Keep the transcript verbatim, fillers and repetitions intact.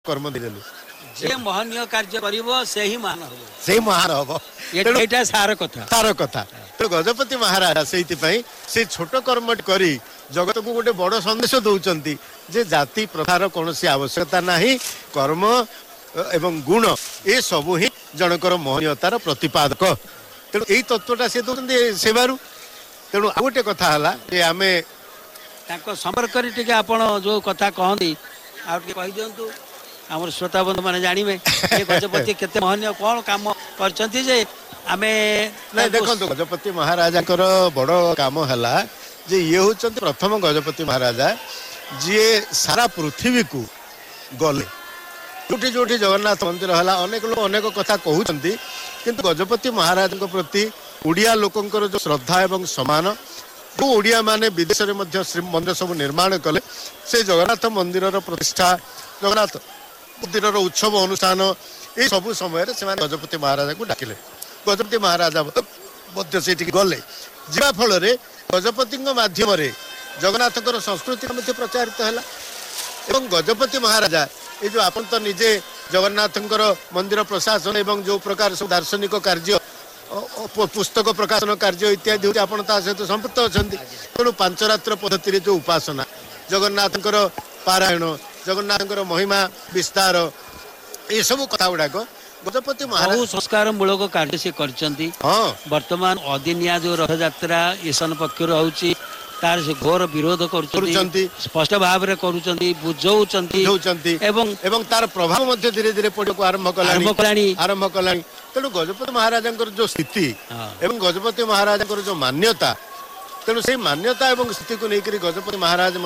कर्म दिलु जे महनीय कार्य करिवो से ही महान हो से महान हम एटा सार कथा तार कथा तो गजपति महाराज से से छोट कर्म करी जगत को गोटे बड़ संदेश दौरान जे जाति प्रथार कौन आवश्यकता नहीं कर्म एवं गुण ये सबू ही जनकर महनीयतार प्रतिपादक तेणु यही तत्वटा सी दौरान सेवारू तेणु आ गोटे कथा है आम संपर्क आपण जो कथा कहती कही दिंतु आम श्रोता बंधु मैंने जानवे गजपति केते महनीय कौन काम कर देखो गजपति महाराजा बड़ काम है जे ये हूँ प्रथम गजपति महाराजा जी सारा पृथ्वी को गले जोटी जोटी जगन्नाथ मंदिर है अनेक लोग अनेक कथा कहते किंतु गजपति महाराज प्रति ओडिया लोकंकर जो श्रद्धा एवं सम्मान जो ओडिया माने विदेश में श्री मंदिर सब निर्माण कले से जगन्नाथ मंदिर प्रतिष्ठा जगन्नाथ मंदिर उत्सव अनुष्ठान ये सब समय से गजपति महाराजा को डाकिले गजपति महाराजा से गले जा फल गजपति मध्यम जगन्नाथ संस्कृति प्रचारित है एवं गजपति महाराजा ये जो आप तो निजे जगन्नाथ मंदिर प्रशासन एवं जो प्रकार सब दार्शनिक कार्य पुस्तक प्रकाशन कार्य इत्यादि होती आप सहित संपृक्त अच्छा तेणु पांच रात्र पद्धति जो उपासना जगन्नाथ पारायण जगन्नाथ महिमा विस्तार ये सब कथा गुड़ाक गजपति महाराज संस्कार मूलक कार्य से करछंती वर्तमान अदिनिया जो रथ यात्रा ईशान पक्ष होउची तार से घोर विरोध करुचंती स्पष्ट भाव रे करुचंती बुझौचंती बुझौचंती एवं एवं तार प्रभाव मध्य धीरे धीरे पड़े को आरंभ कलानी आरंभ कलानी आरंभ कलानी तेणु गजपति महाराजंकर जो स्थिति एवं गजपति महाराजंकर जो मान्यता तेणु से मान्यता एवं स्थिति को लेकर गजपति महाराज